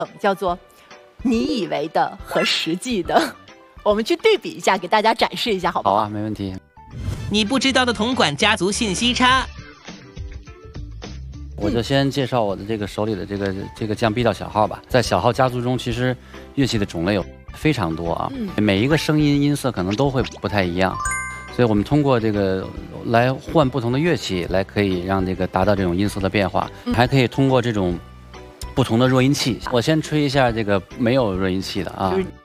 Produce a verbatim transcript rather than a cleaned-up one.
叫做你以为的和实际的，我们去对比一下，给大家展示一下，好不好？ 好啊，没问题。 你不知道的铜管家族信息差。 我就先介绍我的这个手里的这个这个降 B 调小号吧。在小号家族中，其实乐器的种类有非常多啊，嗯、每一个声音音色可能都会不太一样，所以我们通过这个来换不同的乐器，来可以让这个达到这种音色的变化，嗯、还可以通过这种不同的弱音器。我先吹一下这个没有弱音器的啊。就是